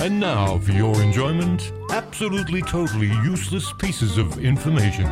And now, for your enjoyment, absolutely totally useless pieces of information.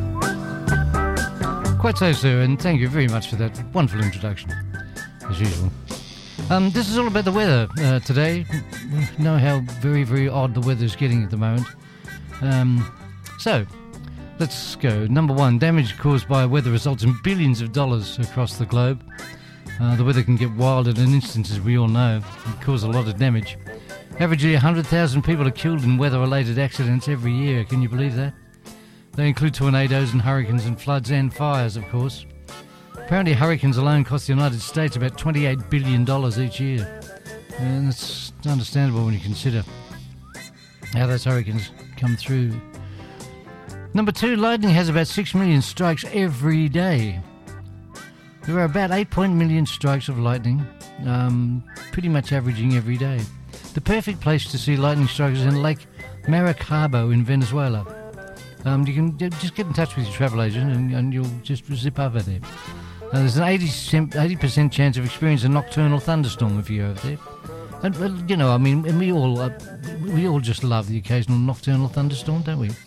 Quite so, sir, and thank you very much for that wonderful introduction, as usual. This is all about the weather today. We know how very, very odd the weather's getting at the moment. So, let's go. Number one, damage caused by weather results in billions of dollars across the globe. The weather can get wild in an instant, as we all know. It can cause a lot of damage. Averagely 100,000 people are killed in weather-related accidents every year. Can you believe that? They include tornadoes and hurricanes and floods and fires, of course. Apparently hurricanes alone cost the United States about $28 billion each year. And it's understandable when you consider how those hurricanes come through. Number two, lightning has about 6 million strikes every day. There are about 8 million strikes of lightning, pretty much averaging every day. The perfect place to see lightning strikes is in Lake Maracaibo in Venezuela. You can just get in touch with your travel agent and you'll just zip over there. There's an 80% chance of experiencing a nocturnal thunderstorm if you're over there. And, you know, I mean, we all just love the occasional nocturnal thunderstorm, don't we?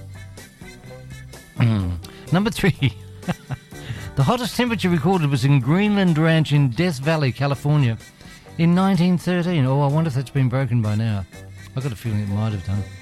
Number three. The hottest temperature recorded was in Greenland Ranch in Death Valley, California, in 1913. Oh, I wonder if that's been broken by now. I've got a feeling it might have done.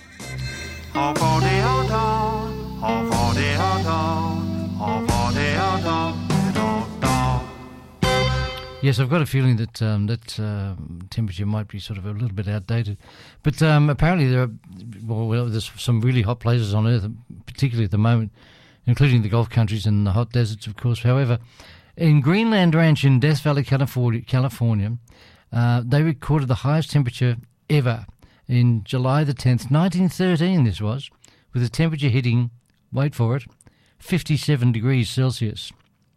Yes, I've got a feeling that temperature might be sort of a little bit outdated. But apparently there's some really hot places on Earth, particularly at the moment, including the Gulf countries and the hot deserts, of course. However, in Greenland Ranch in Death Valley, California, they recorded the highest temperature ever in July the 10th, 1913 this was, with the temperature hitting, wait for it, 57 degrees Celsius.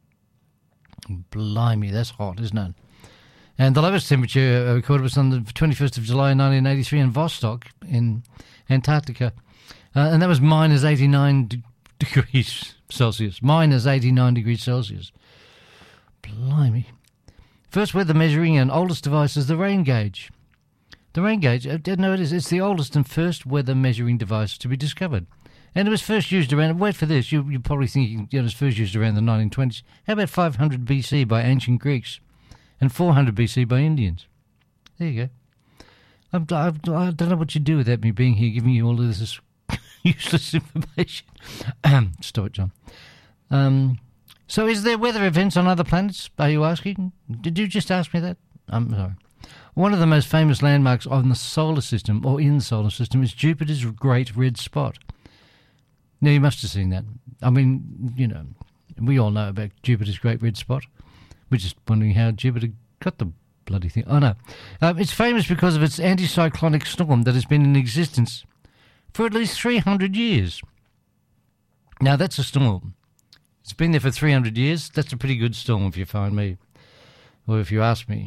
Blimey, that's hot, isn't it? And the lowest temperature recorded was on the 21st of July 1983 in Vostok in Antarctica. And that was minus 89 degrees Celsius. Minus 89 degrees Celsius. Blimey. First weather measuring and oldest device is the rain gauge. The rain gauge, no, it is. It's the oldest and first weather measuring device to be discovered. And it was first used around, wait for this, you're probably thinking it was first used around the 1920s. How about 500 BC by ancient Greeks and 400 BC by Indians? There you go. I don't know what you'd do without me being here giving you all of this useless information. Stop it, John. So is there weather events on other planets, are you asking? Did you just ask me that? I'm sorry. One of the most famous landmarks on the solar system, or in the solar system, is Jupiter's Great Red Spot. Now, you must have seen that. I mean, you know, we all know about Jupiter's Great Red Spot. We're just wondering how Jupiter got the bloody thing. Oh, no. It's famous because of its anticyclonic storm that has been in existence for at least 300 years. Now, that's a storm. It's been there for 300 years. That's a pretty good storm if you find me, or if you ask me.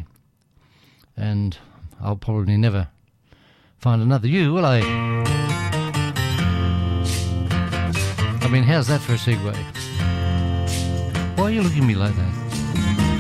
And I'll probably never find another you, will I? I mean, how's that for a segue? Why are you looking at me like that?